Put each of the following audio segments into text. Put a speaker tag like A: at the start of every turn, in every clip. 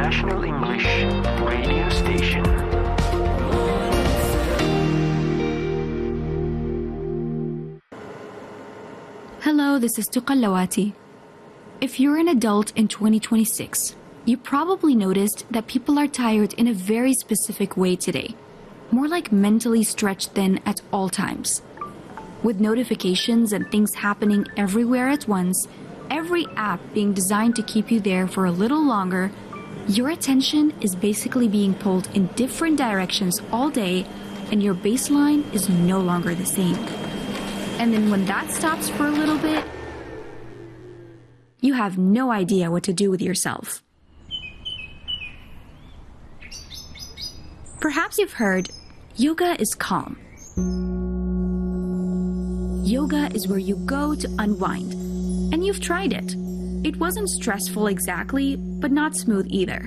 A: International English Radio Station.
B: Hello, this is Tuqallawati. If you're an adult in 2026, you probably noticed that people are tired in a very specific way today, more like mentally stretched thin at all times. With notifications and things happening everywhere at once, every app being designed to keep you there for a little longer, your attention is basically being pulled in different directions all day, and your baseline is no longer the same. And then when that stops for a little bit, you have no idea what to do with yourself. Perhaps you've heard, yoga is calm. Yoga is where you go to unwind, and you've tried it. It wasn't stressful exactly, but not smooth either.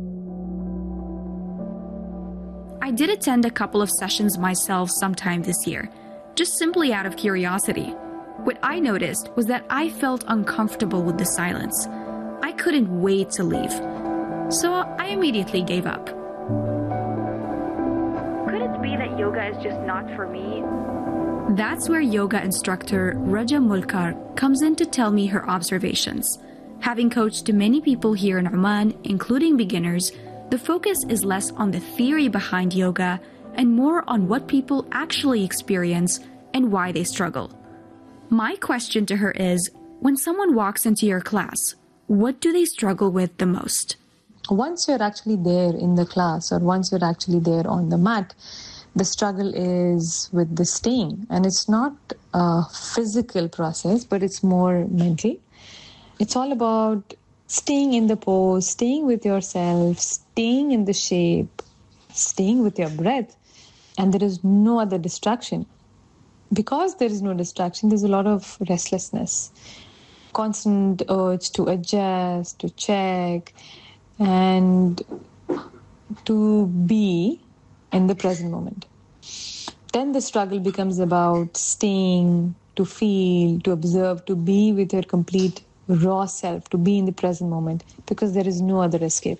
B: I did attend a couple of sessions myself sometime this year, just simply out of curiosity. What I noticed was that I felt uncomfortable with the silence. I couldn't wait to leave, so I immediately gave up. Could it be that yoga is just not for me? That's where yoga instructor Raja Mulkar comes in to tell me her observations. Having coached many people here in Oman, including beginners, the focus is less on the theory behind yoga and more on what people actually experience and why they struggle. My question to her is, when someone walks into your class, what do they struggle with the most?
C: Once you're actually there in the class or once you're actually there on the mat, the struggle is with the staying. And it's not a physical process, but it's more mental. It's all about staying in the pose, staying with yourself, staying in the shape, staying with your breath. And there is no other distraction. Because there is no distraction, there's a lot of restlessness, constant urge to adjust, to check, and to be in the present moment. Then the struggle becomes about staying, to feel, to observe, to be with your complete raw self, to be in the present moment, because there is no other escape.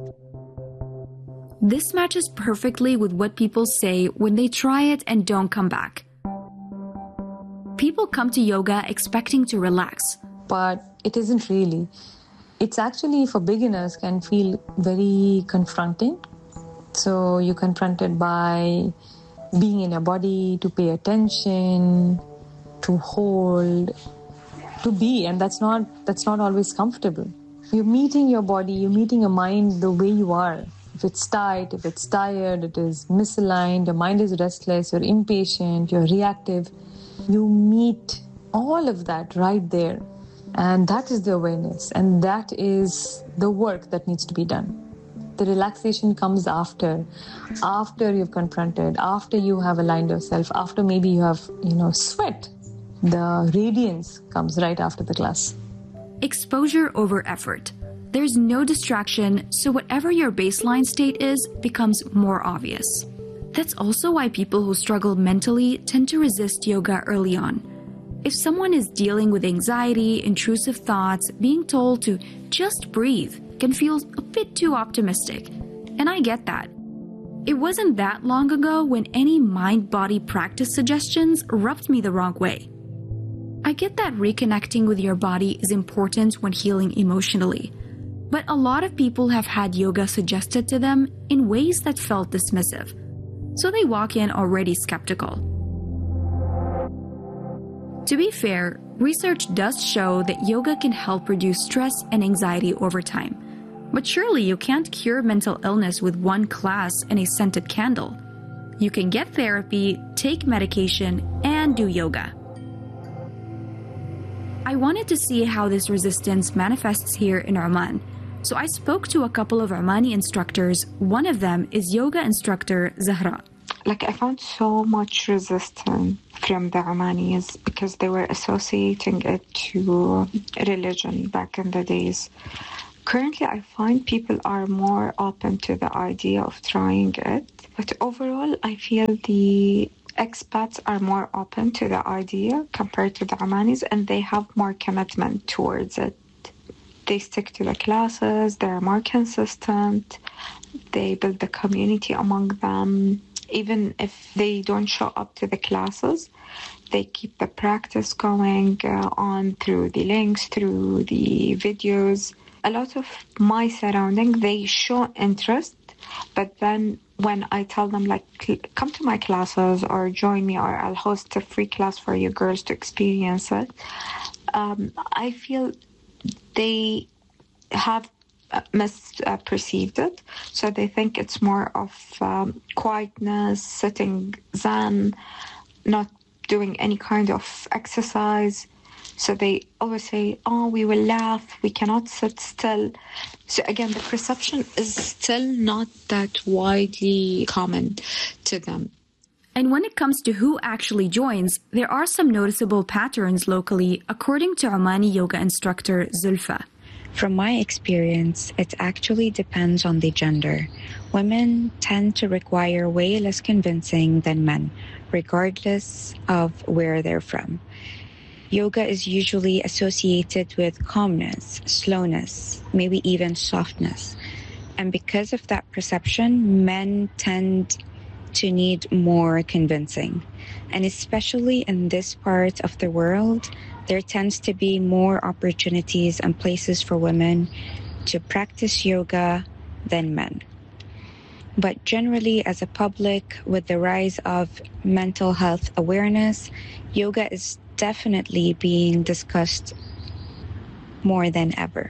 B: This matches perfectly with what people say when they try it and don't come back. People come to yoga expecting to relax.
C: But it isn't really. It's actually, for beginners, can feel very confronting. So you're confronted by being in your body, to pay attention, to hold, to be, and that's not always comfortable. You're meeting your body, you're meeting your mind the way you are. If it's tight, if it's tired, it is misaligned, your mind is restless, you're impatient, you're reactive. You meet all of that right there. And that is the awareness. And that is the work that needs to be done. The relaxation comes after you've confronted, after you have aligned yourself, after maybe you have, sweat. The radiance comes right after the class.
B: Exposure over effort. There's no distraction, so whatever your baseline state is becomes more obvious. That's also why people who struggle mentally tend to resist yoga early on. If someone is dealing with anxiety, intrusive thoughts, being told to just breathe can feel a bit too optimistic. And I get that. It wasn't that long ago when any mind-body practice suggestions rubbed me the wrong way. I get that reconnecting with your body is important when healing emotionally. But a lot of people have had yoga suggested to them in ways that felt dismissive. So they walk in already skeptical. To be fair, research does show that yoga can help reduce stress and anxiety over time. But surely you can't cure mental illness with one class and a scented candle. You can get therapy, take medication, and do yoga. I wanted to see how this resistance manifests here in Oman. So I spoke to a couple of Omani instructors. One of them is yoga instructor Zahra.
D: I found so much resistance from the Omanis because they were associating it to religion back in the days. Currently, I find people are more open to the idea of trying it. But overall, I feel the expats are more open to the idea compared to the Omanis, and they have more commitment towards it. They stick to the classes, they're more consistent, they build the community among them. Even if they don't show up to the classes, they keep the practice going on through the links, through the videos. A lot of my surrounding, they show interest, but then when I tell them, like, come to my classes or join me, or I'll host a free class for you girls to experience it, I feel they have misperceived it. So they think it's more of quietness, sitting zen, not doing any kind of exercise. So they always say, oh, we will laugh, we cannot sit still. So again, the perception is still not that widely common to them.
B: And when it comes to who actually joins, there are some noticeable patterns locally, according to Omani yoga instructor Zulfa.
E: From my experience, it actually depends on the gender. Women tend to require way less convincing than men, regardless of where they're from. Yoga is usually associated with calmness, slowness, maybe even softness. And because of that perception, men tend to need more convincing. And especially in this part of the world, there tends to be more opportunities and places for women to practice yoga than men. But generally, as a public, with the rise of mental health awareness, yoga is definitely being discussed more than ever.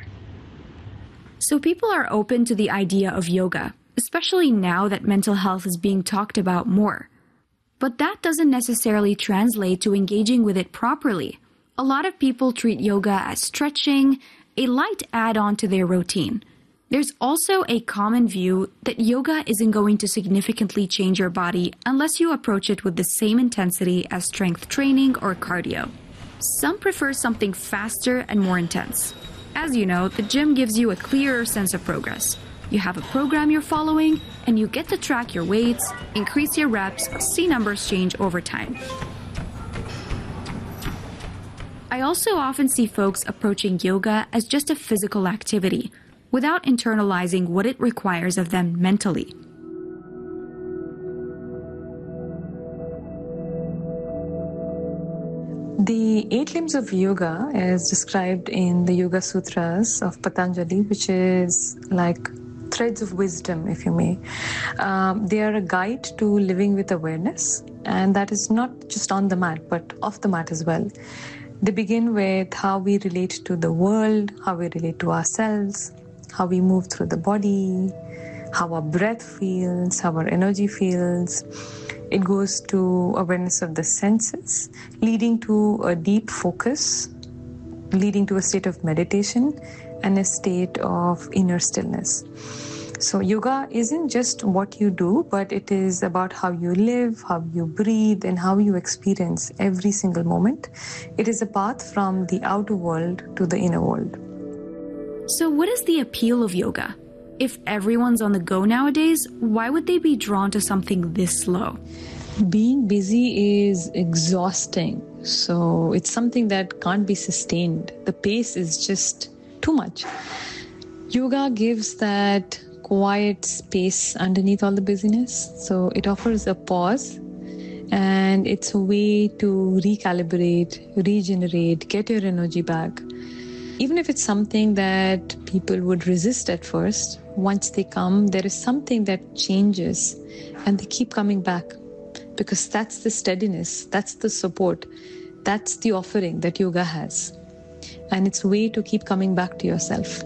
B: So people are open to the idea of yoga, especially now that mental health is being talked about more. But that doesn't necessarily translate to engaging with it properly. A lot of people treat yoga as stretching, a light add-on to their routine. There's also a common view that yoga isn't going to significantly change your body unless you approach it with the same intensity as strength training or cardio. Some prefer something faster and more intense. As you know, the gym gives you a clearer sense of progress. You have a program you're following, and you get to track your weights, increase your reps, see numbers change over time. I also often see folks approaching yoga as just a physical activity, without internalizing what it requires of them mentally.
C: The 8 limbs of yoga is described in the Yoga Sutras of Patanjali, which is like threads of wisdom, if you may. They are a guide to living with awareness, and that is not just on the mat, but off the mat as well. They begin with how we relate to the world, how we relate to ourselves, how we move through the body, how our breath feels, how our energy feels. It goes to awareness of the senses, leading to a deep focus, leading to a state of meditation and a state of inner stillness. So yoga isn't just what you do, but it is about how you live, how you breathe, and how you experience every single moment. It is a path from the outer world to the inner world.
B: So what is the appeal of yoga? If everyone's on the go nowadays, why would they be drawn to something this slow?
C: Being busy is exhausting, so it's something that can't be sustained. The pace is just too much. Yoga gives that quiet space underneath all the busyness, so it offers a pause, and it's a way to recalibrate, regenerate, get your energy back. Even if it's something that people would resist at first, once they come, there is something that changes and they keep coming back, because that's the steadiness, that's the support, that's the offering that yoga has. And it's a way to keep coming back to yourself.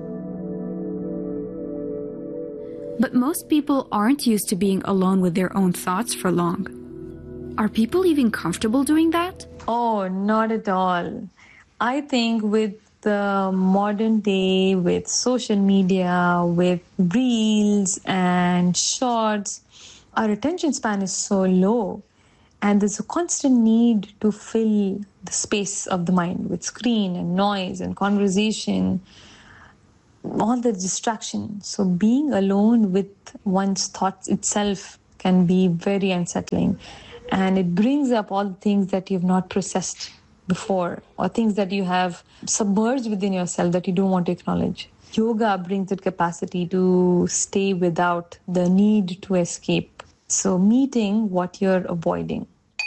B: But most people aren't used to being alone with their own thoughts for long. Are people even comfortable doing that?
C: Oh, not at all. I think with the modern day, with social media, with reels and shorts, our attention span is so low, and there's a constant need to fill the space of the mind with screen and noise and conversation, all the distraction. So being alone with one's thoughts itself can be very unsettling, and it brings up all the things that you've not processed before, or things that you have submerged within yourself that you don't want to acknowledge. Yoga brings that capacity to stay without the need to escape. So meeting what you're avoiding.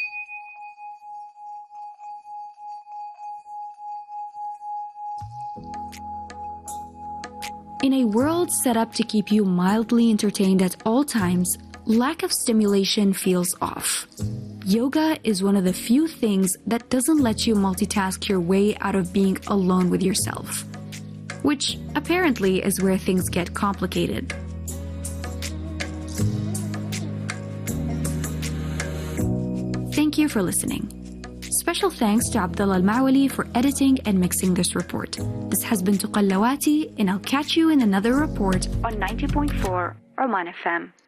B: In a world set up to keep you mildly entertained at all times, lack of stimulation feels off. Yoga is one of the few things that doesn't let you multitask your way out of being alone with yourself, which apparently is where things get complicated. Thank you for listening. Special thanks to Abdullah Al-Mawali for editing and mixing this report. This has been Tuqallawati, and I'll catch you in another report on 90.4 Oman FM.